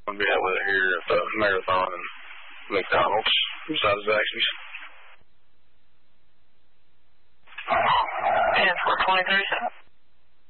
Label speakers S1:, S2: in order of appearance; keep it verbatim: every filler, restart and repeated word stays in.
S1: I'll be out with it here at the Marathon and McDonald's besides Zaxby's.
S2: ten four twenty-three, sir.